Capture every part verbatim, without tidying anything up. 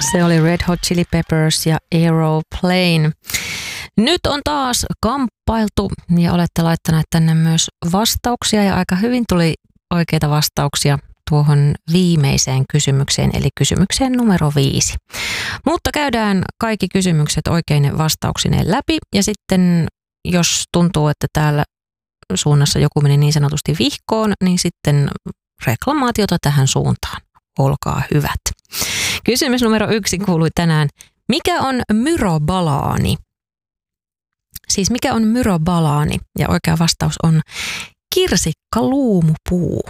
Se oli Red Hot Chili Peppers ja Aeroplane. Nyt on taas kamppailtu ja olette laittaneet tänne myös vastauksia ja aika hyvin tuli oikeita vastauksia tuohon viimeiseen kysymykseen, eli kysymykseen numero viisi. Mutta käydään kaikki kysymykset oikein vastauksineen läpi ja sitten jos tuntuu, että täällä suunnassa joku meni niin sanotusti vihkoon, niin sitten reklamaatiota tähän suuntaan. Olkaa hyvät. Kysymys numero yksi kuului tänään. Mikä on myrobalaani? Siis mikä on myrobalaani? Ja oikea vastaus on kirsikkaluumupuu.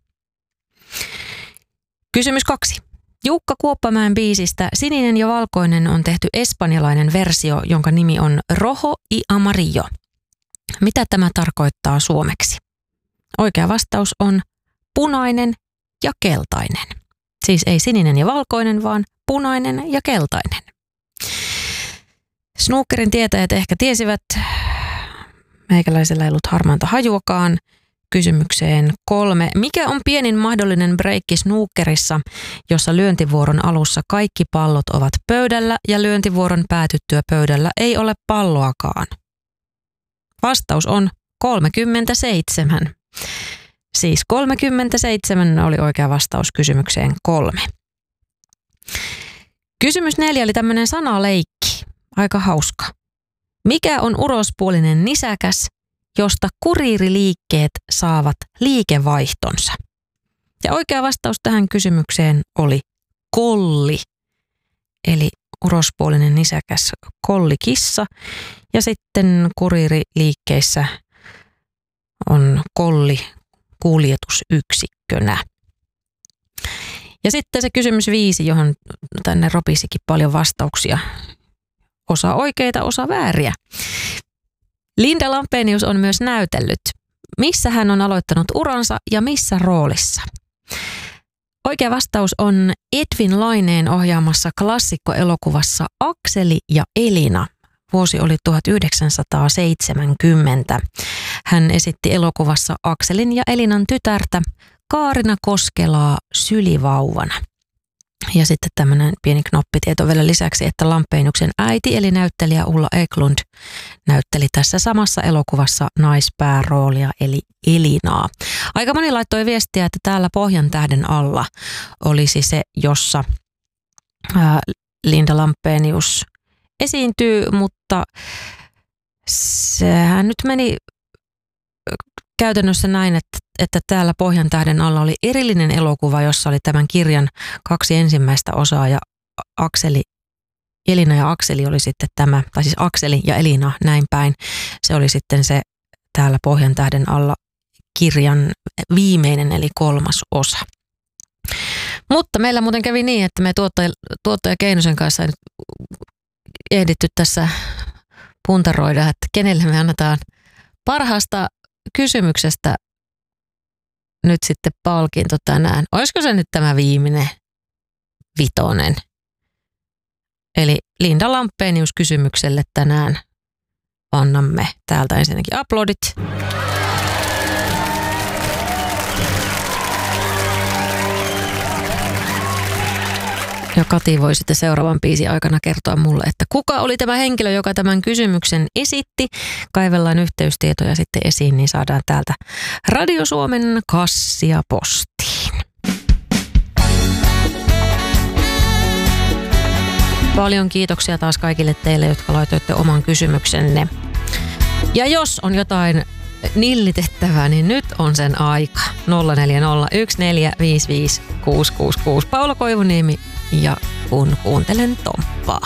Kysymys kaksi. Jukka Kuoppamäen biisistä Sininen ja valkoinen on tehty espanjalainen versio, jonka nimi on Rojo y Amarillo. Mitä tämä tarkoittaa suomeksi? Oikea vastaus on punainen ja keltainen. Siis ei sininen ja valkoinen, vaan punainen ja keltainen. Snookerin tietäjät ehkä tiesivät, meikäläisellä ei ollut harmaanta hajuakaan. Kysymykseen kolme. Mikä on pienin mahdollinen breikki snookerissa, jossa lyöntivuoron alussa kaikki pallot ovat pöydällä ja lyöntivuoron päätyttyä pöydällä ei ole palloakaan? Vastaus on kolmekymmentäseitsemän. Siis kolmekymmentäseitsemän oli oikea vastaus kysymykseen kolme. Kysymys neljä oli tämmöinen sanaleikki. Aika hauska. Mikä on urospuolinen nisäkäs, josta kuriiriliikkeet saavat liikevaihtonsa? Ja oikea vastaus tähän kysymykseen oli kolli. Eli urospuolinen nisäkäs kollikissa. Ja sitten kuriiriliikkeissä on kolli kuljetusyksikkönä. Ja sitten se kysymys viisi, johon tänne ropisikin paljon vastauksia. Osa oikeita, osa vääriä. Linda Lampenius on myös näytellyt. Missä hän on aloittanut uransa ja missä roolissa? Oikea vastaus on Edwin Laineen ohjaamassa klassikkoelokuvassa Akseli ja Elina. Vuosi oli tuhatyhdeksänsataaseitsemänkymmentä. Hän esitti elokuvassa Akselin ja Elinan tytärtä Kaarina Koskelaa sylivauvana. Ja sitten tämmöinen pieni knoppitieto vielä lisäksi, että Lampeniuksen äiti eli näyttelijä Ulla Eklund näytteli tässä samassa elokuvassa naispääroolia eli Elinaa. Aika moni laittoi viestiä, että täällä Pohjan tähden alla olisi se, jossa ää, Linda Lampenius esiintyy, mutta sehän nyt meni käytännössä näin, että, että täällä Pohjan tähden alla oli erillinen elokuva, jossa oli tämän kirjan kaksi ensimmäistä osaa ja Akseli, Elina ja Akseli oli sitten tämä, tai siis Akseli ja Elina näin päin. Se oli sitten se täällä Pohjan tähden alla kirjan viimeinen eli kolmas osa. Mutta meillä muuten kävi niin, että me tuottaja, tuottaja Keinosen kanssa ei nyt ehditty tässä puntaroida, että kenelle me annetaan parhaasta kysymyksestä nyt sitten palkinto tänään. Olisiko se nyt tämä viimeinen vitonen? Eli Linda Lampenius kysymykselle tänään annamme täältä ensinnäkin aplodit. Ja Kati voi sitten seuraavan biisin aikana kertoa mulle, että kuka oli tämä henkilö, joka tämän kysymyksen esitti. Kaivellaan yhteystietoja sitten esiin, niin saadaan täältä Radio Suomen kassia postiin. Paljon kiitoksia taas kaikille teille, jotka laitoitte oman kysymyksenne. Ja jos on jotain nillitettävää, niin nyt on sen aika. nolla neljä nolla yksi neljä viisi viisi kuusi kuusi kuusi Paula Koivuniemi ja kun kuuntelen Tomppaa.